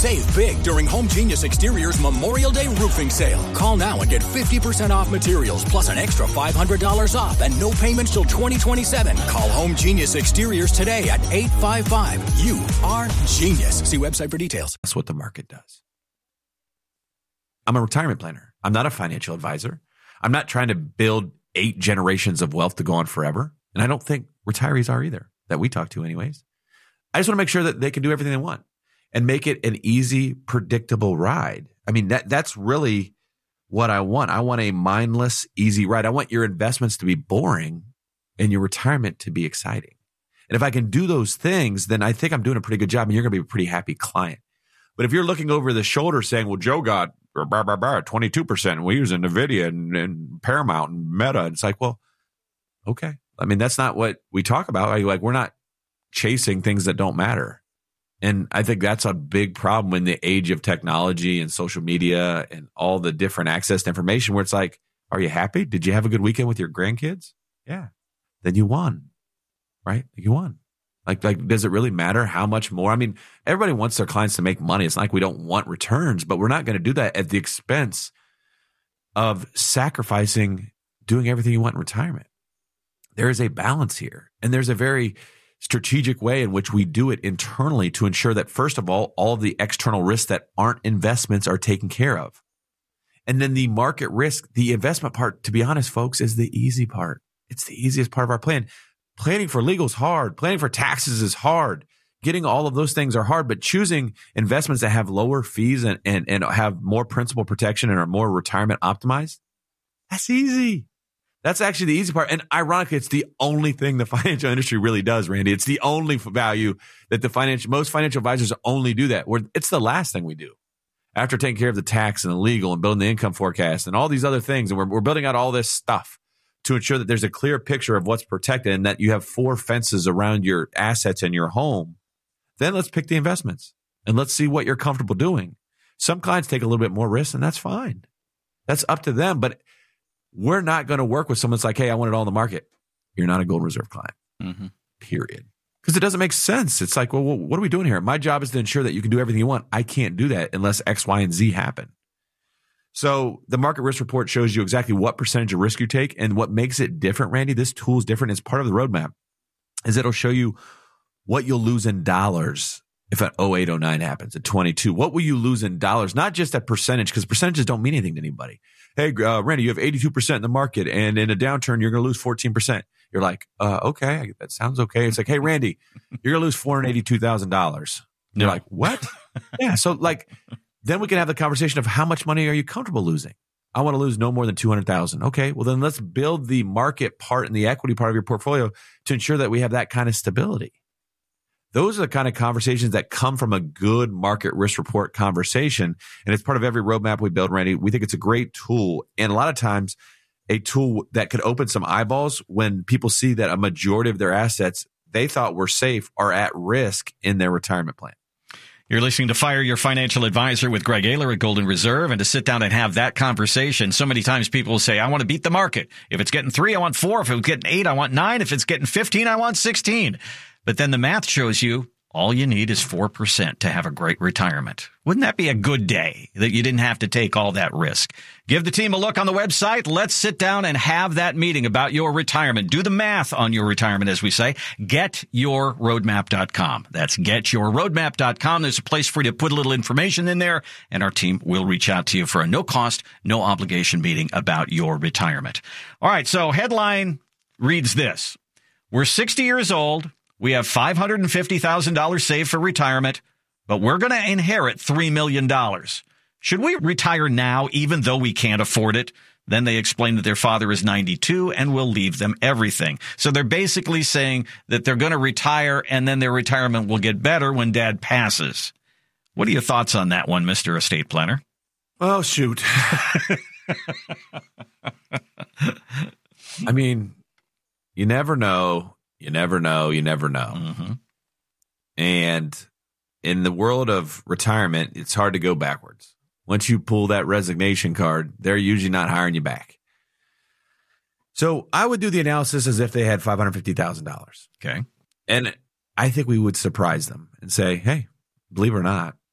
Save big during Home Genius Exterior's Memorial Day roofing sale. Call now and get 50% off materials plus an extra $500 off and no payments till 2027. Call Home Genius Exteriors today at 855. You are genius. See website for details. That's what the market does. I'm a retirement planner. I'm not a financial advisor. I'm not trying to build 8 generations of wealth to go on forever. And I don't think retirees are either, that we talk to anyways. I just want to make sure that they can do everything they want and make it an easy, predictable ride. I mean, that's really what I want. I want a mindless, easy ride. I want your investments to be boring and your retirement to be exciting. And if I can do those things, then I think I'm doing a pretty good job and you're going to be a pretty happy client. But if you're looking over the shoulder saying, well, Joe got 22%. We use NVIDIA and Paramount and Meta. It's like, well, okay. I mean, that's not what we talk about. Like, we're not chasing things that don't matter. And I think that's a big problem in the age of technology and social media and all the different access to information where it's like, are you happy? Did you have a good weekend with your grandkids? Yeah. Then you won, right? You won. Like, does it really matter how much more? I mean, everybody wants their clients to make money. It's not like we don't want returns, but we're not going to do that at the expense of sacrificing doing everything you want in retirement. There is a balance here, and there's a very strategic way in which we do it internally to ensure that, first of all of the external risks that aren't investments are taken care of. And then the market risk, the investment part, to be honest, folks, is the easy part. It's the easiest part of our plan. Planning for legal is hard. Planning for taxes is hard. Getting all of those things are hard, but choosing investments that have lower fees and have more principal protection and are more retirement optimized, that's easy. That's actually the easy part. And ironically, it's the only thing the financial industry really does, Randy. It's the only value that most financial advisors only do that. It's the last thing we do. After taking care of the tax and the legal and building the income forecast and all these other things, and we're building out all this stuff to ensure that there's a clear picture of what's protected and that you have 4 fences around your assets and your home, then let's pick the investments and let's see what you're comfortable doing. Some clients take a little bit more risk, and that's fine. That's up to them. But we're not going to work with someone that's like, hey, I want it all in the market. You're not a Gold Reserve client, period. Because it doesn't make sense. It's like, well, what are we doing here? My job is to ensure that you can do everything you want. I can't do that unless X, Y, and Z happen. So the market risk report shows you exactly what percentage of risk you take. And what makes it different, Randy, this tool is different. It's part of the roadmap, is it'll show you what you'll lose in dollars if an 08, 09 happens, at 22. What will you lose in dollars? Not just a percentage, because percentages don't mean anything to anybody. Hey, Randy, you have 82% in the market, and in a downturn, you're going to lose 14%. You're like, okay, that sounds okay. It's like, hey, Randy, you're going to lose $482,000. You're like, what? Yeah. So then we can have the conversation of how much money are you comfortable losing? I want to lose no more than $200,000. Okay. Well, then let's build the market part and the equity part of your portfolio to ensure that we have that kind of stability. Those are the kind of conversations that come from a good market risk report conversation. And it's part of every roadmap we build, Randy. We think it's a great tool. And a lot of times a tool that could open some eyeballs when people see that a majority of their assets they thought were safe are at risk in their retirement plan. You're listening to Fire Your Financial Advisor with Greg Ayler at Golden Reserve. And to sit down and have that conversation, so many times people will say, I want to beat the market. If it's getting 3, I want 4. If it's getting 8, I want 9. If it's getting 15, I want 16. But then the math shows you all you need is 4% to have a great retirement. Wouldn't that be a good day that you didn't have to take all that risk? Give the team a look on the website. Let's sit down and have that meeting about your retirement. Do the math on your retirement, as we say. GetYourRoadmap.com. That's GetYourRoadmap.com. There's a place for you to put a little information in there, and our team will reach out to you for a no-cost, no-obligation meeting about your retirement. All right, so headline reads this. We're 60 years old. We have $550,000 saved for retirement, but we're going to inherit $3 million. Should we retire now, even though we can't afford it? Then they explain that their father is 92 and will leave them everything. So they're basically saying that they're going to retire and then their retirement will get better when dad passes. What are your thoughts on that one, Mr. Estate Planner? Oh, shoot. I mean, you never know. You never know. You never know. Mm-hmm. And in the world of retirement, it's hard to go backwards. Once you pull that resignation card, they're usually not hiring you back. So I would do the analysis as if they had $550,000. Okay. And I think we would surprise them and say, hey, believe it or not,